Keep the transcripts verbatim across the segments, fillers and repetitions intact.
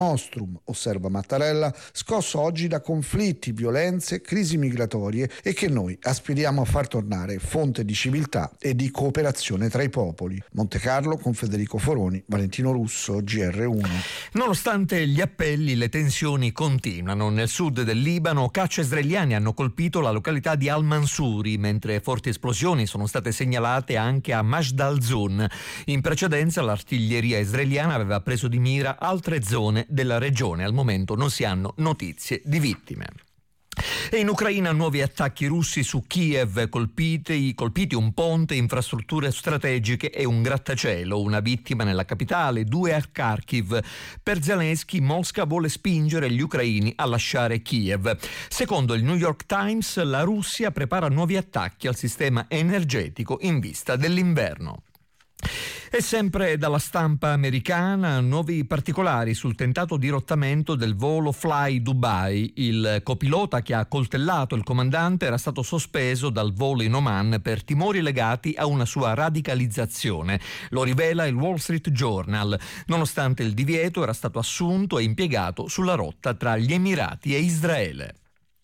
Nostrum, osserva Mattarella, scosso oggi da conflitti, violenze, crisi migratorie e che noi aspiriamo a far tornare fonte di civiltà e di cooperazione tra i popoli. Montecarlo con Federico Foroni, Valentino Russo, G R uno. Nonostante gli appelli, le tensioni continuano. Nel sud del Libano, caccia israeliani hanno colpito la località di Al-Mansuri, mentre forti esplosioni sono state segnalate anche a Majd al-Zun. In precedenza l'artiglieria israeliana aveva preso di mira altre zone della regione. Al momento non si hanno notizie di vittime. E in Ucraina nuovi attacchi russi su Kiev, colpiti, colpiti un ponte, infrastrutture strategiche e un grattacielo. Una vittima nella capitale, due a Kharkiv. Per Zelensky Mosca vuole spingere gli ucraini a lasciare Kiev. Secondo il New York Times, la Russia prepara nuovi attacchi al sistema energetico in vista dell'inverno. E sempre dalla stampa americana, nuovi particolari sul tentato dirottamento del volo Fly Dubai. Il copilota che ha accoltellato il comandante era stato sospeso dal volo in Oman per timori legati a una sua radicalizzazione. Lo rivela il Wall Street Journal. Nonostante il divieto, era stato assunto e impiegato sulla rotta tra gli Emirati e Israele.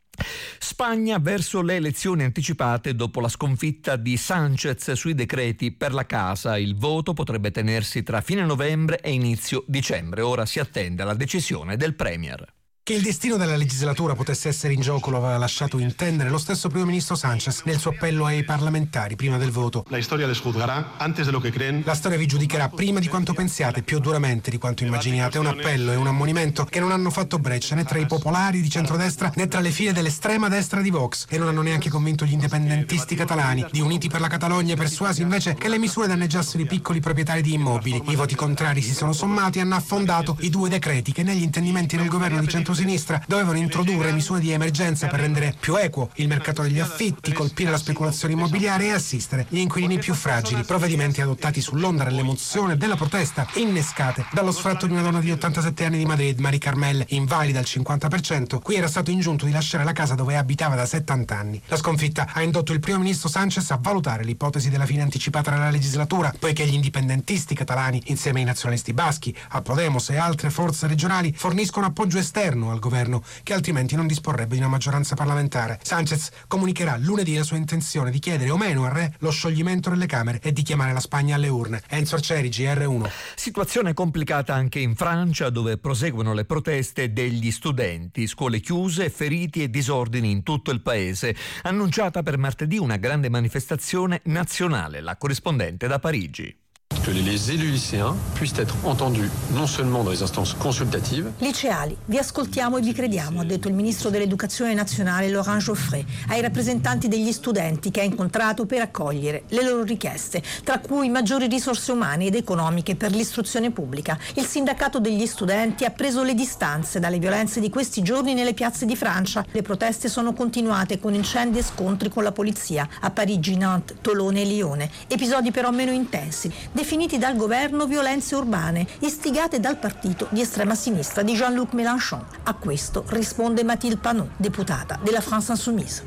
Spagna verso le elezioni anticipate dopo la sconfitta di Sánchez sui decreti per la casa. Il voto potrebbe tenersi tra fine novembre e inizio dicembre. Ora si attende la decisione del Premier. Che il destino della legislatura potesse essere in gioco lo aveva lasciato intendere lo stesso primo ministro Sánchez nel suo appello ai parlamentari prima del voto. La storia les juzgará antes de lo que creen. La storia vi giudicherà prima di quanto pensiate, più duramente di quanto immaginiate. È un appello e un ammonimento che non hanno fatto breccia né tra i popolari di centrodestra né tra le file dell'estrema destra di Vox, e non hanno neanche convinto gli indipendentisti catalani, di Uniti per la Catalogna, persuasi invece che le misure danneggiassero i piccoli proprietari di immobili. I voti contrari si sono sommati e hanno affondato i due decreti che negli intendimenti del governo di centro sinistra dovevano introdurre misure di emergenza per rendere più equo il mercato degli affitti, colpire la speculazione immobiliare e assistere gli inquilini più fragili. Provvedimenti adottati sull'onda dell'emozione e della protesta, innescate dallo sfratto di una donna di ottantasette anni di Madrid, Marie Carmel, invalida al cinquanta per cento, cui era stato ingiunto di lasciare la casa dove abitava da settanta anni. La sconfitta ha indotto il primo ministro Sánchez a valutare l'ipotesi della fine anticipata della legislatura, poiché gli indipendentisti catalani, insieme ai nazionalisti baschi, a Podemos e altre forze regionali, forniscono appoggio esterno al governo, che altrimenti non disporrebbe di una maggioranza parlamentare. Sánchez comunicherà lunedì la sua intenzione di chiedere o meno al re lo scioglimento delle Camere e di chiamare la Spagna alle urne. Enzo Arcieri, G R uno. Situazione complicata anche in Francia, dove proseguono le proteste degli studenti. Scuole chiuse, feriti e disordini in tutto il paese. Annunciata per martedì una grande manifestazione nazionale. La corrispondente da Parigi. Que les élus lycéens puissent être entendus non seulement dans les instances consultatives. Liceali, vi ascoltiamo e vi crediamo, ha detto il ministro dell'Educazione nazionale Laurent Geoffrey ai rappresentanti degli studenti che ha incontrato per accogliere le loro richieste, tra cui maggiori risorse umane ed economiche per l'istruzione pubblica. Il sindacato degli studenti ha preso le distanze dalle violenze di questi giorni nelle piazze di Francia. Le proteste sono continuate con incendi e scontri con la polizia a Parigi, Nantes, Tolone e Lione. Episodi però meno intensi, definiti dal governo violenze urbane, istigate dal partito di estrema sinistra di Jean-Luc Mélenchon. A questo risponde Mathilde Panot, deputata della France Insoumise.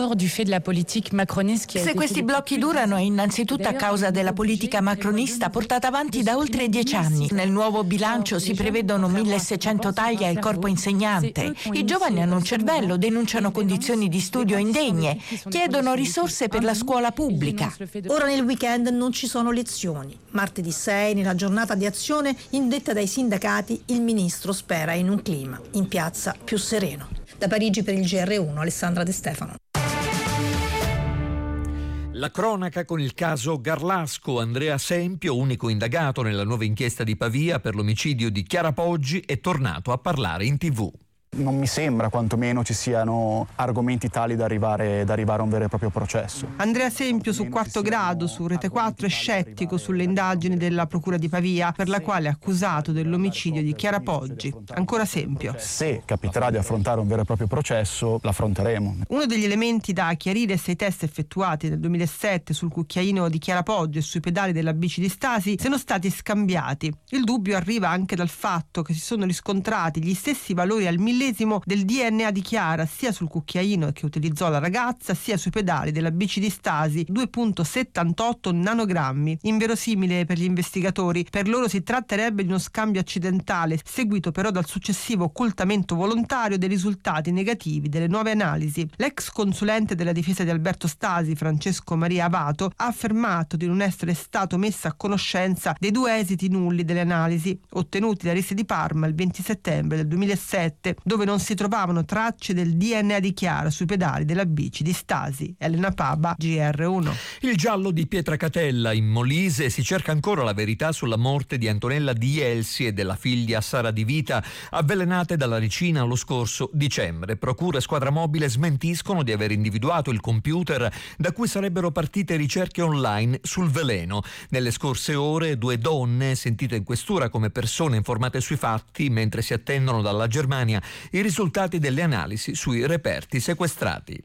Se questi blocchi durano è innanzitutto a causa della politica macronista portata avanti da oltre dieci anni. Nel nuovo bilancio si prevedono milleseicento tagli al corpo insegnante. I giovani hanno un cervello, denunciano condizioni di studio indegne, chiedono risorse per la scuola pubblica. Ora nel weekend non ci sono lezioni. Martedì sei, nella giornata di azione indetta dai sindacati, il ministro spera in un clima in piazza più sereno. Da Parigi per il G R uno, Alessandra De Stefano. La cronaca con il caso Garlasco. Andrea Sempio, unico indagato nella nuova inchiesta di Pavia per l'omicidio di Chiara Poggi, è tornato a parlare in tivù. Non mi sembra quantomeno ci siano argomenti tali da arrivare, da arrivare a un vero e proprio processo. Andrea Sempio su Quarto Grado, su Rete quattro, è scettico sulle indagini della Procura di Pavia, per la quale è accusato dell'omicidio di Chiara Poggi. Ancora Sempio. Se capiterà di affrontare un vero e proprio processo, l'affronteremo. Uno degli elementi da chiarire se i test effettuati nel duemilasette sul cucchiaino di Chiara Poggi e sui pedali della bici di Stasi siano stati scambiati. Il dubbio arriva anche dal fatto che si sono riscontrati gli stessi valori al millesimo centesimo del D N A di Chiara sia sul cucchiaino che utilizzò la ragazza sia sui pedali della bici di Stasi, due virgola settantotto nanogrammi. Inverosimile per gli investigatori, per loro si tratterebbe di uno scambio accidentale, seguito però dal successivo occultamento volontario dei risultati negativi delle nuove analisi. L'ex consulente della difesa di Alberto Stasi, Francesco Maria Avato, ha affermato di non essere stato messo a conoscenza dei due esiti nulli delle analisi ottenuti da Risse di Parma il venti settembre del duemilasette, dove non si trovavano tracce del D N A di Chiara sui pedali della bici di Stasi. Elena Paba, G R uno. Il giallo di Pietracatella in Molise, si cerca ancora la verità sulla morte di Antonella Di Elsi e della figlia Sara Di Vita, avvelenate dalla ricina lo scorso dicembre. Procura e squadra mobile smentiscono di aver individuato il computer da cui sarebbero partite ricerche online sul veleno. Nelle scorse ore due donne sentite in questura come persone informate sui fatti, mentre si attendono dalla Germania i risultati delle analisi sui reperti sequestrati.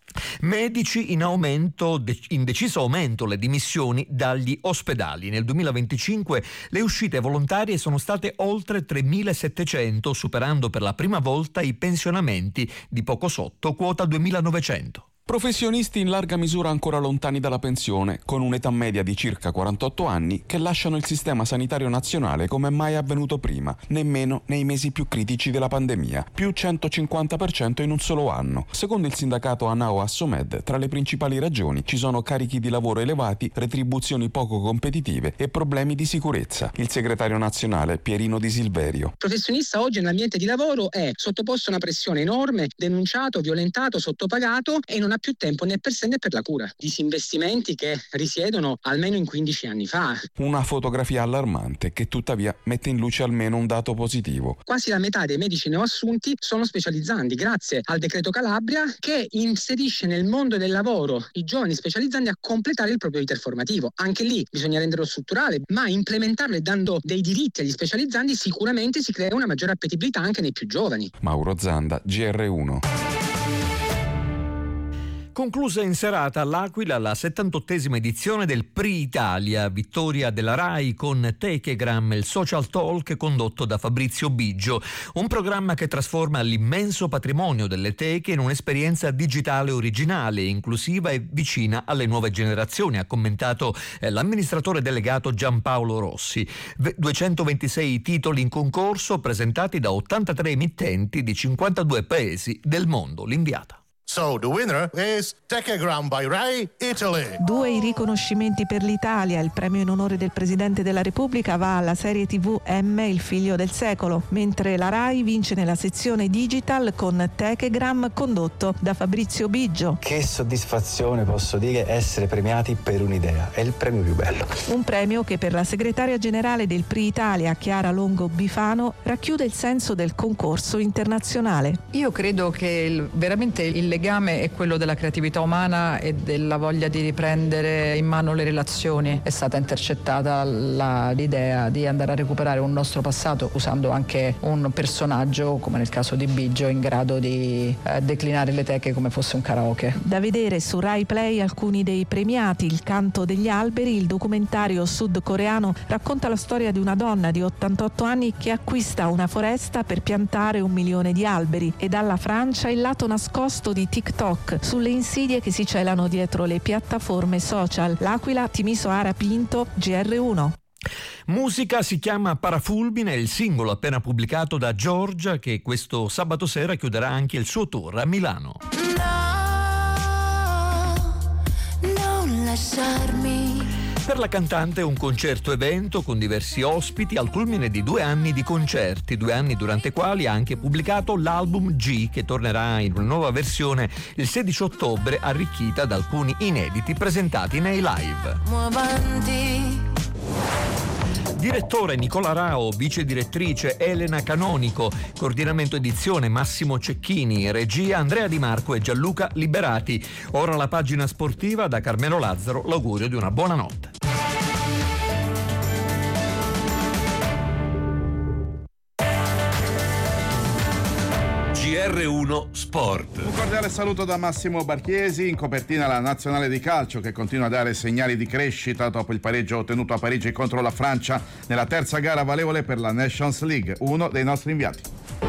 Medici in aumento, in deciso aumento le dimissioni dagli ospedali. Nel duemilaventicinque le uscite volontarie sono state oltre tremilasettecento, superando per la prima volta i pensionamenti di poco sotto quota duemilanovecento. Professionisti in larga misura ancora lontani dalla pensione, con un'età media di circa quarantotto anni, che lasciano il sistema sanitario nazionale come mai avvenuto prima, nemmeno nei mesi più critici della pandemia, più centocinquanta per cento in un solo anno. Secondo il sindacato ANAO Assomed, tra le principali ragioni ci sono carichi di lavoro elevati, retribuzioni poco competitive e problemi di sicurezza. Il segretario nazionale Pierino Di Silverio. Il professionista oggi nell'ambiente di lavoro è sottoposto a una pressione enorme, denunciato, violentato, sottopagato e non ha più tempo né per sé né per la cura. Disinvestimenti che risiedono almeno in quindici anni fa. Una fotografia allarmante che tuttavia mette in luce almeno un dato positivo. Quasi la metà dei medici neoassunti sono specializzandi grazie al decreto Calabria, che inserisce nel mondo del lavoro i giovani specializzandi a completare il proprio iter formativo. Anche lì bisogna renderlo strutturale, ma implementarlo e dando dei diritti agli specializzandi sicuramente si crea una maggiore appetibilità anche nei più giovani. Mauro Zanda, G R uno. Conclusa in serata all'Aquila la settantottesima edizione del Prix Italia, vittoria della RAI con Techegram, il social talk condotto da Fabrizio Biggio, un programma che trasforma l'immenso patrimonio delle teche in un'esperienza digitale originale, inclusiva e vicina alle nuove generazioni, ha commentato eh, l'amministratore delegato Giampaolo Rossi. duecentoventisei titoli in concorso presentati da ottantatré emittenti di cinquantadue paesi del mondo. L'inviata. So the winner is Techegram by Rai Italy. Due i riconoscimenti per l'Italia. Il premio in onore del Presidente della Repubblica va alla serie tivù M, il figlio del secolo, mentre la Rai vince nella sezione digital con Techegram condotto da Fabrizio Biggio. Che soddisfazione, posso dire, essere premiati per un'idea. È il premio più bello. Un premio che per la segretaria generale del Prix Italia, Chiara Longo Bifano, racchiude il senso del concorso internazionale. Io credo che il, veramente il Il legame è quello della creatività umana e della voglia di riprendere in mano le relazioni. È stata intercettata la, l'idea di andare a recuperare un nostro passato usando anche un personaggio, come nel caso di Biggio, in grado di eh, declinare le teche come fosse un karaoke. Da vedere su Rai Play alcuni dei premiati. Il canto degli alberi, il documentario sudcoreano, racconta la storia di una donna di ottantotto anni che acquista una foresta per piantare un milione di alberi, e dalla Francia il lato nascosto di TikTok, sulle insidie che si celano dietro le piattaforme social. L'Aquila, Timiso Ara Pinto, G R uno. Musica si chiama Parafulmine, il singolo appena pubblicato da Giorgia, che questo sabato sera chiuderà anche il suo tour a Milano. No, non lasciarmi. Per la cantante un concerto evento con diversi ospiti al culmine di due anni di concerti, due anni durante i quali ha anche pubblicato l'album G, che tornerà in una nuova versione il sedici ottobre, arricchita da alcuni inediti presentati nei live. Direttore Nicola Rao, vice direttrice Elena Canonico, coordinamento edizione Massimo Cecchini, regia Andrea Di Marco e Gianluca Liberati. Ora la pagina sportiva, da Carmelo Lazzaro l'augurio di una buona notte. G R uno Sport. Un cordiale saluto da Massimo Barchiesi. In copertina la nazionale di calcio, che continua a dare segnali di crescita dopo il pareggio ottenuto a Parigi contro la Francia nella terza gara valevole per la Nations League. Uno dei nostri inviati.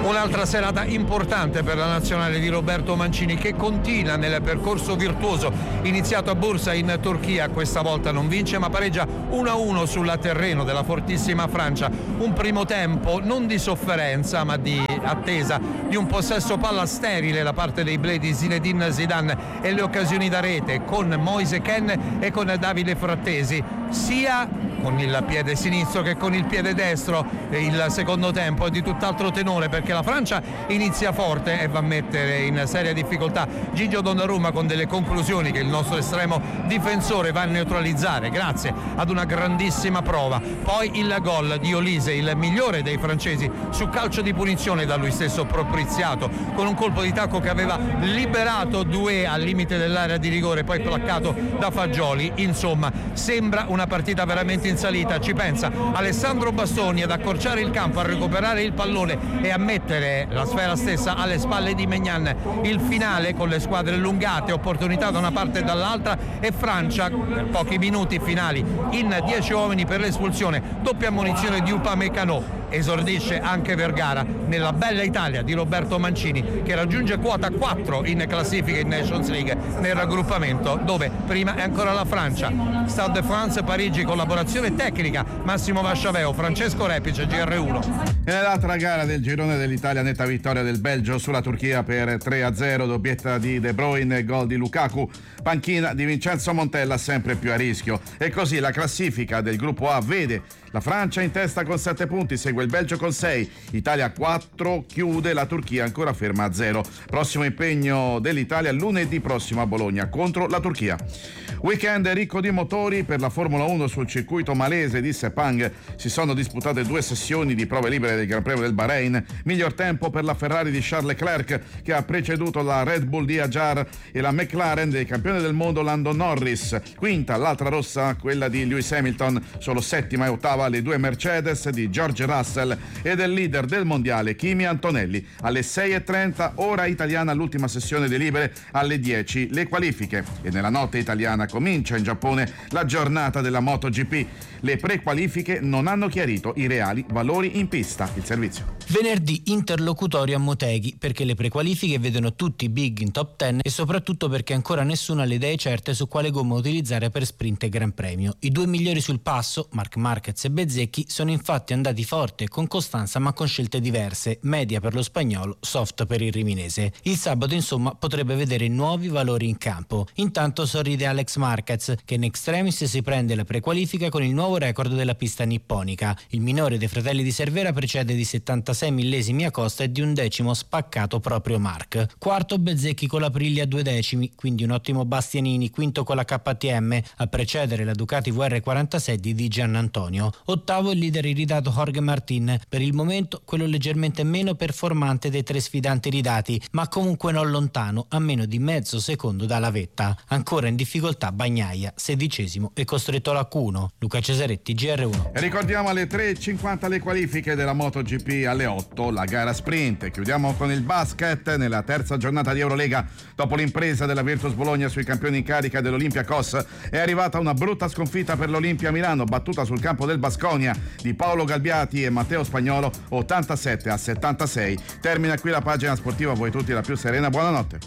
Un'altra serata importante per la nazionale di Roberto Mancini, che continua nel percorso virtuoso iniziato a Bursa in Turchia. Questa volta non vince ma pareggia uno a uno sul terreno della fortissima Francia. Un primo tempo non di sofferenza ma di attesa, di un possesso palla sterile da parte dei Bleu di Zinedine Zidane e le occasioni da rete con Moise Kean e con Davide Frattesi, sia con il piede sinistro che con il piede destro. Il secondo tempo è di tutt'altro tenore, perché la Francia inizia forte e va a mettere in seria difficoltà Gigio Donnarumma con delle conclusioni che il nostro estremo difensore va a neutralizzare grazie ad una grandissima prova. Poi il gol di Olise, il migliore dei francesi, su calcio di punizione da lui stesso propiziato, con un colpo di tacco che aveva liberato Doué al limite dell'area di rigore, poi placcato da Fagioli. Insomma, sembra una partita veramente in salita. Ci pensa Alessandro Bastoni ad accorciare il campo, a recuperare il pallone e a mettere la sfera stessa alle spalle di Maignan. Il finale con le squadre allungate, opportunità da una parte e dall'altra, e Francia per pochi minuti finali in dieci uomini per l'espulsione, doppia ammonizione di Upamecano. Esordisce anche Vergara nella bella Italia di Roberto Mancini, che raggiunge quota quattro in classifica in Nations League nel raggruppamento, dove prima è ancora la Francia. Stade de France Parigi, collaborazione tecnica Massimo Vasciaveo, Francesco Repice, G R uno. E nell'altra gara del girone dell'Italia, netta vittoria del Belgio sulla Turchia per tre a zero, doppietta di De Bruyne e gol di Lukaku, panchina di Vincenzo Montella sempre più a rischio. E così la classifica del gruppo A vede la Francia in testa con sette punti, segue il Belgio con sei, Italia quattro, chiude la Turchia ancora ferma a zero. Prossimo impegno dell'Italia lunedì prossimo a Bologna contro la Turchia. Weekend ricco di motori per la Formula uno sul circuito malese di Sepang. Si sono disputate due sessioni di prove libere del Gran Premio del Bahrain. Miglior tempo per la Ferrari di Charles Leclerc, che ha preceduto la Red Bull di Ajar e la McLaren del campione del mondo Lando Norris. Quinta l'altra rossa, quella di Lewis Hamilton, solo settima e ottava le due Mercedes di George Russell e del leader del mondiale Kimi Antonelli. Alle sei e trenta ora italiana l'ultima sessione di libere, alle dieci le qualifiche. E nella notte italiana comincia in Giappone la giornata della MotoGP. Le prequalifiche non hanno chiarito i reali valori in pista. Il servizio. Venerdì interlocutorio a Motegi, perché le prequalifiche vedono tutti i big in top dieci e soprattutto perché ancora nessuno ha le idee certe su quale gomma utilizzare per sprint e Gran Premio. I due migliori sul passo, Marc Marquez e Bezzecchi, sono infatti andati forte e con costanza, ma con scelte diverse, media per lo spagnolo, soft per il riminese. Il sabato insomma potrebbe vedere nuovi valori in campo. Intanto sorride Alex Marquez, che in extremis si prende la prequalifica con il nuovo record della pista nipponica. Il minore dei fratelli di Cervera precede di settantasei millesimi a Costa e di un decimo spaccato proprio Marc. Quarto Bezzecchi con l'Aprilia a due decimi, quindi un ottimo Bastianini. Quinto con la K T M, a precedere la Ducati V R quarantasei di Di Giannantonio. Ottavo il leader iridato Jorge Martin, per il momento quello leggermente meno performante dei tre sfidanti ridati, ma comunque non lontano, a meno di mezzo secondo dalla vetta. Ancora in difficoltà Bagnaia, sedicesimo e costretto alla Q uno. Luca Cesaretti, G R uno. E ricordiamo alle tre e cinquanta le qualifiche della MotoGP, alle otto la gara sprint. Chiudiamo con il basket nella terza giornata di Eurolega. Dopo l'impresa della Virtus Bologna sui campioni in carica dell'Olympiacos, è arrivata una brutta sconfitta per l'Olimpia Milano, battuta sul campo del Baskonia di Paolo Galbiati e Matteo Spagnolo ottantasette a settantasei. Termina qui la pagina sportiva, a voi tutti la più serena buonanotte.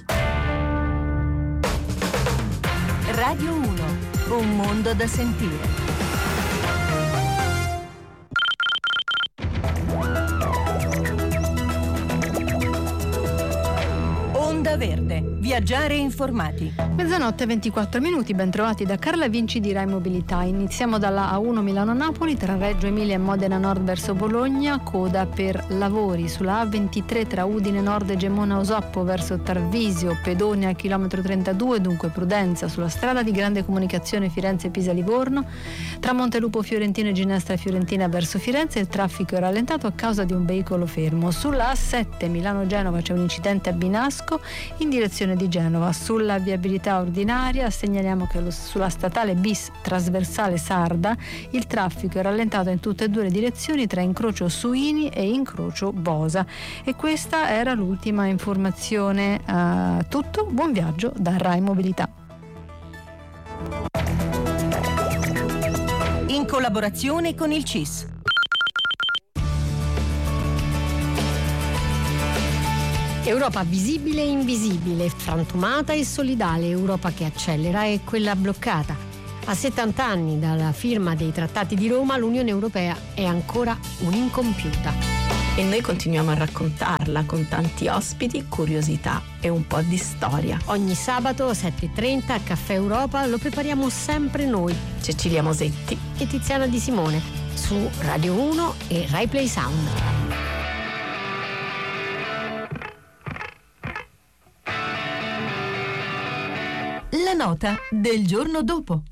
Radio uno, un mondo da sentire. Onda Verde, viaggiare informati. Mezzanotte e ventiquattro minuti, ben trovati da Carla Vinci di Rai Mobilità. Iniziamo dalla A uno Milano-Napoli tra Reggio Emilia e Modena Nord verso Bologna, coda per lavori sulla A ventitré tra Udine Nord e Gemona Osoppo verso Tarvisio, Pedonia chilometro trentadue, dunque prudenza sulla strada di grande comunicazione Firenze-Pisa-Livorno, tra Montelupo Fiorentino e Ginestra Fiorentina verso Firenze il traffico è rallentato a causa di un veicolo fermo. Sulla A sette Milano-Genova c'è un incidente a Binasco in direzione di Genova. Sulla viabilità ordinaria segnaliamo che sulla statale bis trasversale Sarda il traffico è rallentato in tutte e due le direzioni tra incrocio Suini e incrocio Bosa. E questa era l'ultima informazione. Uh, tutto, buon viaggio da Rai Mobilità. In collaborazione con il C I S. Europa visibile e invisibile, frantumata e solidale, Europa che accelera e quella bloccata. A settanta anni dalla firma dei trattati di Roma, l'Unione Europea è ancora un'incompiuta. E noi continuiamo a raccontarla con tanti ospiti, curiosità e un po' di storia. Ogni sabato sette e trenta a Caffè Europa lo prepariamo sempre noi, Cecilia Mosetti e Tiziana Di Simone, su Radio uno e Rai Play Sound. La nota del giorno dopo.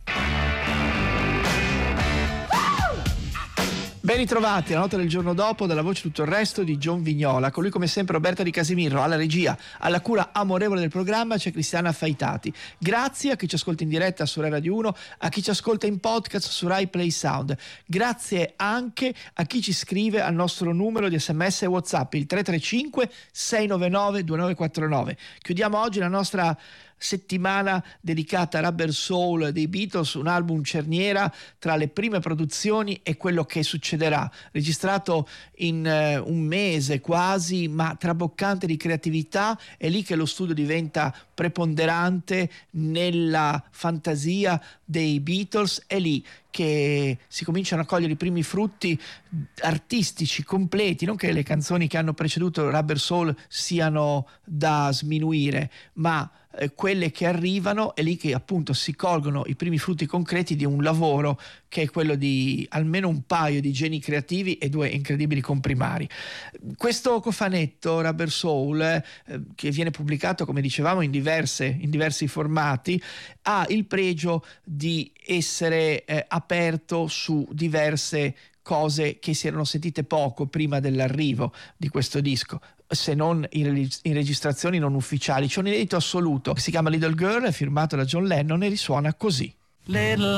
Ben ritrovati, la nota del giorno dopo, dalla voce Tutto il resto di John Vignola. Con lui come sempre Roberta Di Casimiro, alla regia, alla cura amorevole del programma c'è Cristiana Faitati. Grazie a chi ci ascolta in diretta su Rai Radio uno, a chi ci ascolta in podcast su Rai Play Sound. Grazie anche a chi ci scrive al nostro numero di sms e WhatsApp, il tre tre cinque sei nove nove due nove quattro nove. Chiudiamo oggi la nostra settimana dedicata a Rubber Soul dei Beatles, un album cerniera tra le prime produzioni e quello che succederà, registrato in uh, un mese quasi, ma traboccante di creatività. È lì che lo studio diventa preponderante nella fantasia dei Beatles, è lì che si cominciano a cogliere i primi frutti artistici completi, non che le canzoni che hanno preceduto Rubber Soul siano da sminuire, ma eh, quelle che arrivano, è lì che appunto si colgono i primi frutti concreti di un lavoro che è quello di almeno un paio di geni creativi e due incredibili comprimari. Questo cofanetto Rubber Soul, eh, che viene pubblicato, come dicevamo, in diverse in diversi formati, ha il pregio di essere eh, aperto su diverse cose che si erano sentite poco prima dell'arrivo di questo disco, se non in, in registrazioni non ufficiali. C'è un inedito assoluto, si chiama Little Girl, è firmato da John Lennon e risuona così. Little